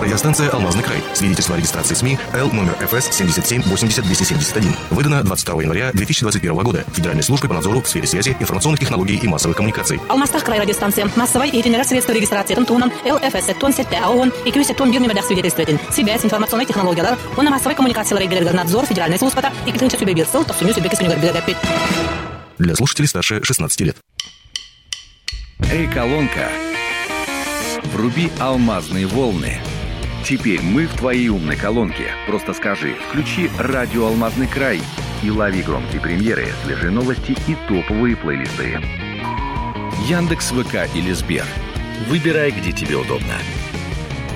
Радиостанция «Алмазный край». Свидетельство о регистрации СМИ Л номер ФС 77-80-271. Выдано 22 января 2021 года. Федеральной службой по надзору в сфере связи, информационных технологий и массовых коммуникаций. Алмастах край радиостанция. Массовой и средства регистрации Тунтунан ЛФС Тонсетте АОН и Кюсе Тон Бирнемедах свидетельствует. Связь, информационные технологии, он массовой коммуникации надзор Федеральной службы и клинча субъект то всю субъект с Для слушателей старше 16 лет. Эй, колонка, вруби алмазные волны. Теперь мы в твоей умной колонке. Просто скажи, включи радио «Алмазный край» и лови громкие премьеры, свежие новости и топовые плейлисты. Яндекс, ВК или Сбер. Выбирай, где тебе удобно.